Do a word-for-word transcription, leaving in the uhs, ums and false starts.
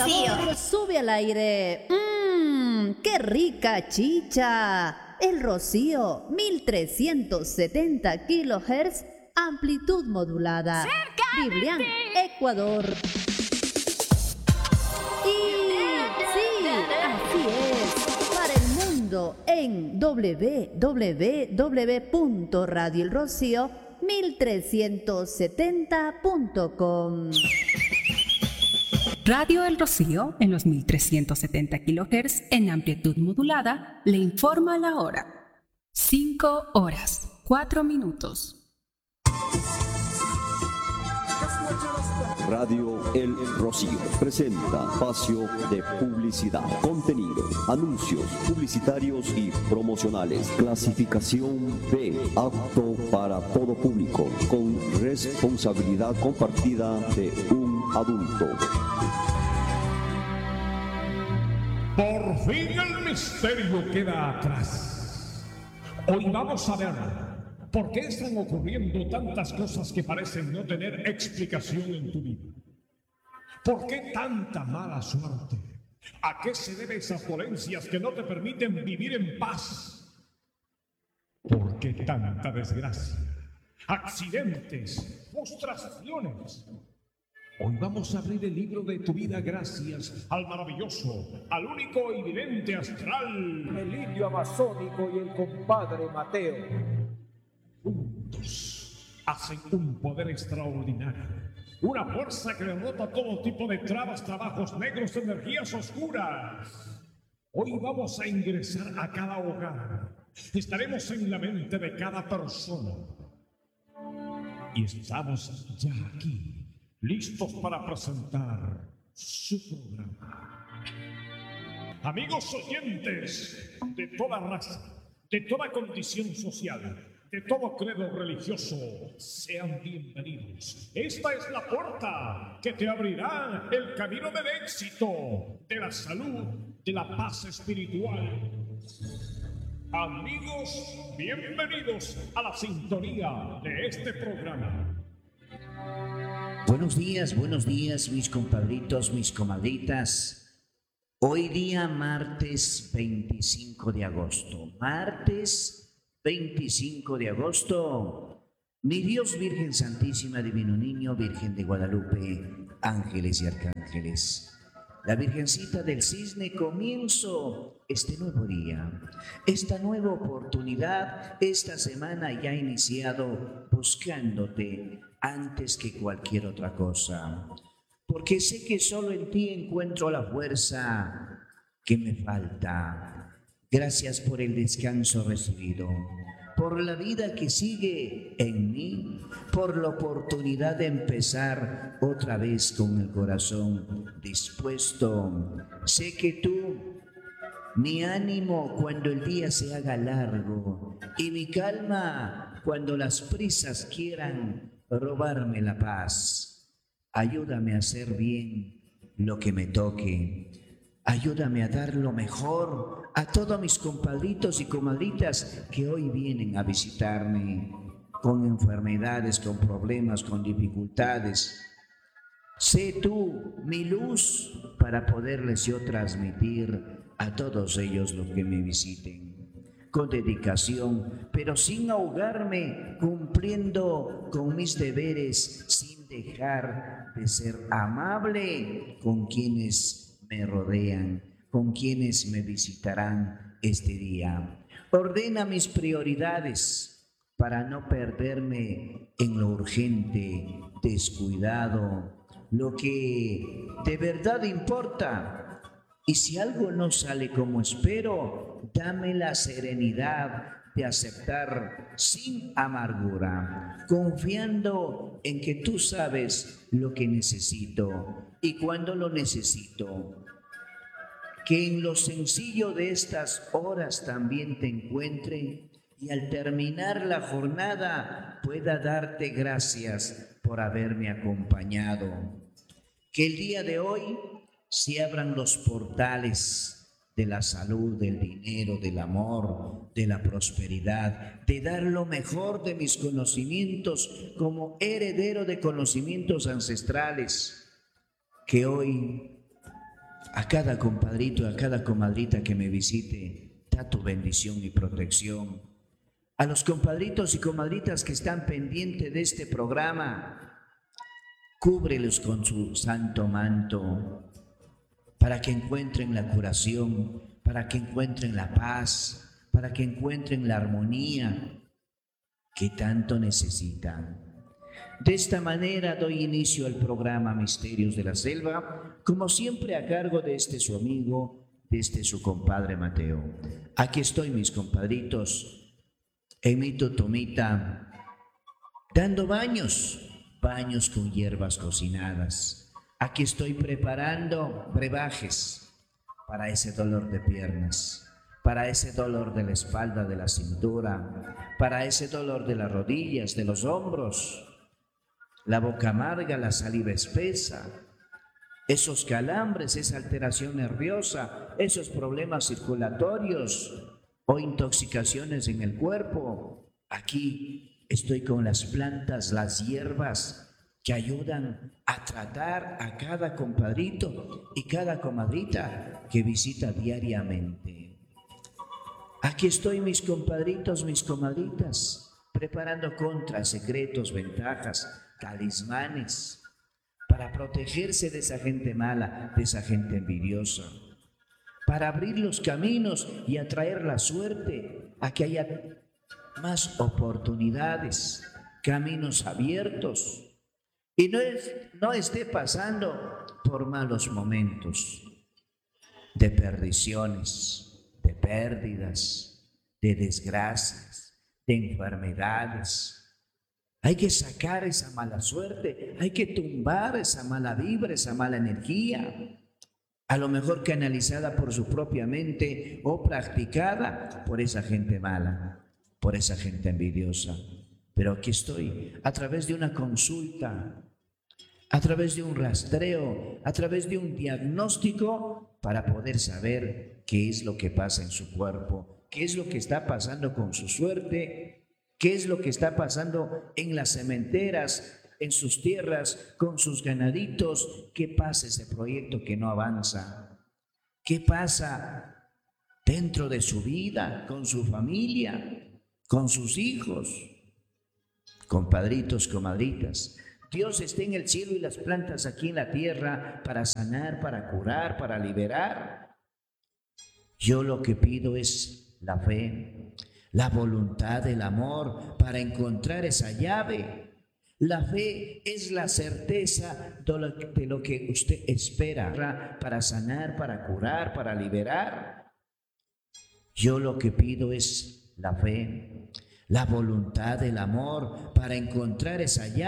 Rocío. Sube al aire. Mmm, qué rica chicha. El Rocío, mil trescientos setenta kilohertz, amplitud modulada. Biblián, Ecuador. Y sí, así es. Para el mundo en doble u doble u doble u punto radio el rocío mil trescientos setenta punto com. Radio El Rocío, en los mil trescientos setenta kilohertz en amplitud modulada, le informa la hora. cinco horas, cuatro minutos. Radio El Rocío presenta espacio de publicidad, contenido, anuncios publicitarios y promocionales. Clasificación B, apto para todo público, con responsabilidad compartida de un adulto. Por fin el misterio queda atrás. Hoy vamos a ver por qué están ocurriendo tantas cosas que parecen no tener explicación en tu vida. ¿Por qué tanta mala suerte? ¿A qué se deben esas dolencias que no te permiten vivir en paz? ¿Por qué tanta desgracia? Accidentes, frustraciones. Hoy vamos a abrir el libro de tu vida gracias al maravilloso, al único y evidente astral, el indio amazónico y el compadre Mateo. Juntos hacen un poder extraordinario, una fuerza que derrota todo tipo de trabas, trabajos negros, energías oscuras. Hoy vamos a ingresar a cada hogar, estaremos en la mente de cada persona y estamos ya aquí, listos para presentar su programa. Amigos oyentes de toda raza, de toda condición social, de todo credo religioso, sean bienvenidos. Esta es la puerta que te abrirá el camino del éxito, de la salud, de la paz espiritual. Amigos, bienvenidos a la sintonía de este programa. Buenos días, buenos días, mis compadritos, mis comadritas. Hoy día martes veinticinco de agosto. Martes veinticinco de agosto. Mi Dios, Virgen Santísima, Divino Niño, Virgen de Guadalupe, ángeles y arcángeles. La Virgencita del Cisne, comienzo este nuevo día, esta nueva oportunidad, esta semana ya iniciado buscándote antes que cualquier otra cosa, porque sé que solo en ti encuentro la fuerza que me falta. Gracias por el descanso recibido, por la vida que sigue en mí, por la oportunidad de empezar otra vez con el corazón dispuesto. Sé que tú, mi ánimo cuando el día se haga largo y mi calma cuando las prisas quieran robarme la paz. Ayúdame a hacer bien lo que me toque. Ayúdame a dar lo mejor a todos mis compadritos y comadritas que hoy vienen a visitarme con enfermedades, con problemas, con dificultades. Sé tú mi luz para poderles yo transmitir a todos ellos lo que me visiten. Con dedicación, pero sin ahogarme, cumpliendo con mis deberes, sin dejar de ser amable con quienes me rodean, con quienes me visitarán este día. Ordena mis prioridades para no perderme en lo urgente, descuidado, lo que de verdad importa. Y si algo no sale como espero, dame la serenidad de aceptar sin amargura, confiando en que tú sabes lo que necesito y cuando lo necesito. Que en lo sencillo de estas horas también te encuentre y al terminar la jornada pueda darte gracias por haberme acompañado. Que el día de hoy se abran los portales de la salud, del dinero, del amor, de la prosperidad, de dar lo mejor de mis conocimientos como heredero de conocimientos ancestrales. Que hoy a cada compadrito, a cada comadrita que me visite, da tu bendición y protección. A los compadritos y comadritas que están pendientes de este programa, cúbrelos con su santo manto para que encuentren la curación, para que encuentren la paz, para que encuentren la armonía que tanto necesitan. De esta manera doy inicio al programa Misterios de la Selva, como siempre a cargo de este su amigo, de este su compadre Mateo. Aquí estoy, mis compadritos, en mi totomita, dando baños, baños con hierbas cocinadas. Aquí estoy preparando brebajes para ese dolor de piernas, para ese dolor de la espalda, de la cintura, para ese dolor de las rodillas, de los hombros, la boca amarga, la saliva espesa, esos calambres, esa alteración nerviosa, esos problemas circulatorios o intoxicaciones en el cuerpo. Aquí estoy con las plantas, las hierbas que ayudan a tratar a cada compadrito y cada comadrita que visita diariamente. Aquí estoy, mis compadritos, mis comadritas, preparando contras, secretos, ventajas, talismanes, para protegerse de esa gente mala, de esa gente envidiosa, para abrir los caminos y atraer la suerte a que haya más oportunidades, caminos abiertos, y no, es, no esté pasando por malos momentos de perdiciones, de pérdidas, de desgracias, de enfermedades. Hay que sacar esa mala suerte, hay que tumbar esa mala vibra, esa mala energía, a lo mejor canalizada por su propia mente o practicada por esa gente mala, por esa gente envidiosa. Pero aquí estoy, a través de una consulta, a través de un rastreo, a través de un diagnóstico, para poder saber qué es lo que pasa en su cuerpo, qué es lo que está pasando con su suerte, qué es lo que está pasando en las cementeras, en sus tierras, con sus ganaditos, qué pasa ese proyecto que no avanza, qué pasa dentro de su vida, con su familia, con sus hijos. Compadritos, comadritas, Dios está en el cielo y las plantas aquí en la tierra para sanar, para curar, para liberar. Yo lo que pido es la fe, la voluntad, el amor para encontrar esa llave. La fe es la certeza de lo, de lo que usted espera para sanar, para curar, para liberar. Yo lo que pido es la fe, la voluntad, el amor para encontrar esa llave.